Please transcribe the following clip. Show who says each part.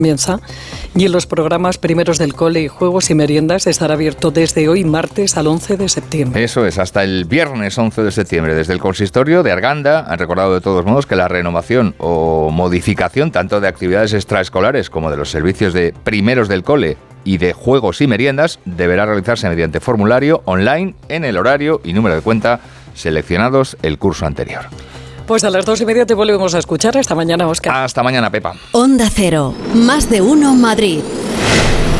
Speaker 1: comienza, y en los programas primeros del cole y juegos y meriendas estará abierto desde hoy martes al 11 de septiembre.
Speaker 2: Eso es, hasta el viernes 11 de septiembre. Desde el consistorio de Arganda han recordado de todos modos que la renovación o modificación tanto de actividades extraescolares como de los servicios de primeros del cole y de juegos y meriendas deberá realizarse mediante formulario online en el horario y número de cuenta seleccionados el curso anterior.
Speaker 1: Pues a las 2:30 te volvemos a escuchar. Hasta mañana, Óscar.
Speaker 2: Hasta mañana, Pepa.
Speaker 3: Onda Cero, más de uno Madrid.